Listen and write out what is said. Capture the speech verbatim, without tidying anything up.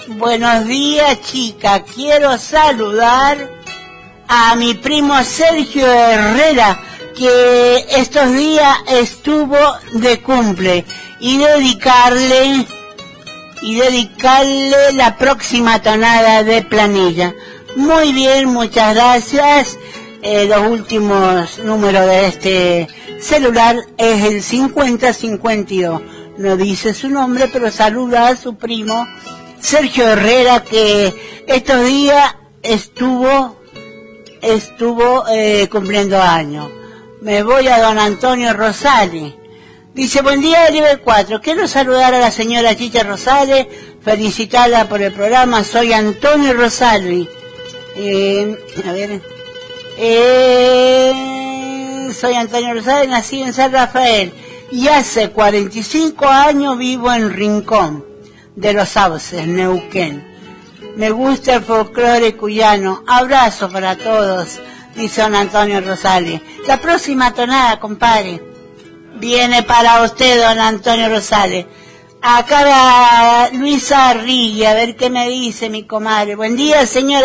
Buenos días, chica. Quiero saludar a mi primo Sergio Herrera, que estos días estuvo de cumple, y dedicarle y dedicarle la próxima tonada de Planilla. Muy bien, muchas gracias. Eh, los últimos números de este celular es el cincuenta cincuenta y dos. No dice su nombre, pero saluda a su primo Sergio Herrera, que estos días estuvo estuvo eh, cumpliendo años. Me voy a don Antonio Rosales. Dice, buen día, nivel cuatro. Quiero saludar a la señora Chicha Rosales, felicitarla por el programa. Soy Antonio Rosales. Eh, a ver. Eh, soy Antonio Rosales, nací en San Rafael. Y hace cuarenta y cinco años vivo en Rincón de los Sauces, Neuquén. Me gusta el folclore cuyano. Abrazo para todos, dice don Antonio Rosales. La próxima tonada, compadre, viene para usted, don Antonio Rosales. Acá va Luisa Arrilli, a ver qué me dice mi comadre. Buen día, señora.